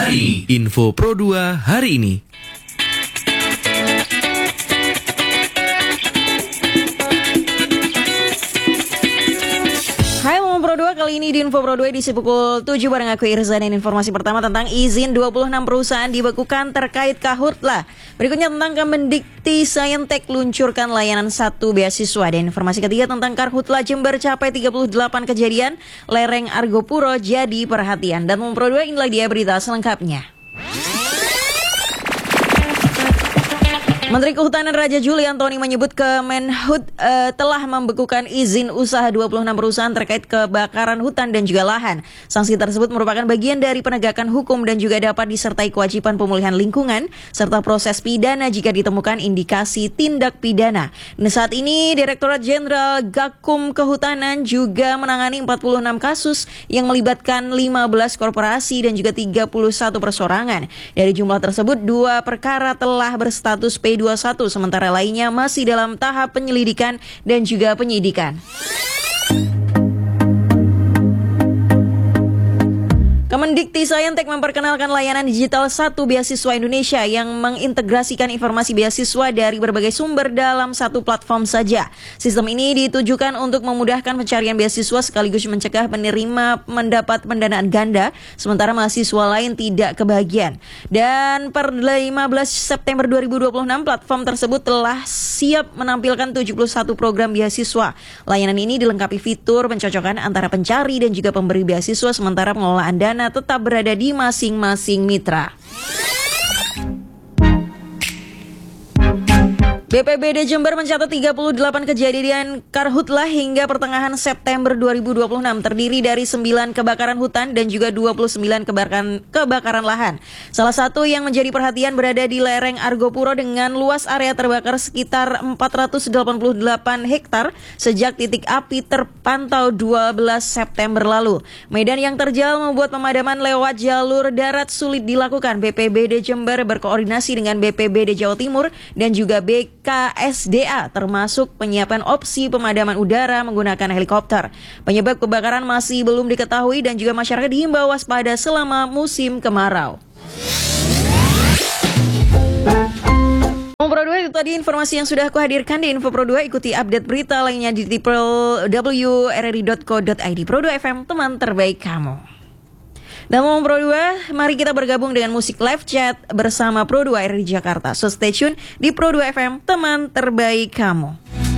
hari ini. Info Pro 2 hari ini. Hai Momo Pro 2, kali ini di Info Pro 2 edisi pukul 7 bareng aku Irza dan informasi pertama tentang izin 26 perusahaan dibekukan terkait Kahurtla. Berikutnya tentang Kemendikti Saintek luncurkan layanan 1 beasiswa, dan informasi ketiga tentang Karhutla Jember capai 38 kejadian, lereng Argopuro jadi perhatian. Dan Momo Pro 2, inilah dia berita selengkapnya. Menteri Kehutanan Raja Juli Antoni menyebut Kemenhut telah membekukan izin usaha 26 perusahaan terkait kebakaran hutan dan juga lahan. Sanksi tersebut merupakan bagian dari penegakan hukum dan juga dapat disertai kewajiban pemulihan lingkungan serta proses pidana jika ditemukan indikasi tindak pidana. Nah, saat ini Direktorat Jenderal Gakum Kehutanan juga menangani 46 kasus yang melibatkan 15 korporasi dan juga 31 persorangan. Dari jumlah tersebut, 2 perkara telah berstatus P21, sementara lainnya masih dalam tahap penyelidikan dan juga penyidikan. Kemendikti Saintek memperkenalkan layanan digital 1 Beasiswa Indonesia yang mengintegrasikan informasi beasiswa dari berbagai sumber dalam satu platform saja. Sistem ini ditujukan untuk memudahkan pencarian beasiswa sekaligus mencegah penerima mendapat pendanaan ganda, sementara mahasiswa lain tidak kebagian. Dan per 15 September 2026, platform tersebut telah siap menampilkan 71 program beasiswa. Layanan ini dilengkapi fitur pencocokan antara pencari dan juga pemberi beasiswa, sementara pengelolaan dana tetap berada di masing-masing mitra. BPBD Jember mencatat 38 kejadian karhutlah hingga pertengahan September 2026, terdiri dari 9 kebakaran hutan dan juga 29 kebakaran lahan. Salah satu yang menjadi perhatian berada di lereng Argopuro dengan luas area terbakar sekitar 488 hektar sejak titik api terpantau 12 September lalu. Medan yang terjal membuat pemadaman lewat jalur darat sulit dilakukan. BPBD Jember berkoordinasi dengan BPBD Jawa Timur dan juga KSDA, termasuk penyiapan opsi pemadaman udara menggunakan helikopter. Penyebab kebakaran masih belum diketahui dan juga masyarakat diimbau waspada selama musim kemarau. Pro 2, itu tadi informasi yang sudah aku hadirkan di Info Pro 2. Ikuti update berita lainnya di www.rri.co.id. Pro 2 FM, teman terbaik kamu. Dan Momo Pro 2, mari kita bergabung dengan musik live chat bersama Pro 2 RRI Jakarta. So stay tune di Pro 2 FM, teman terbaik kamu.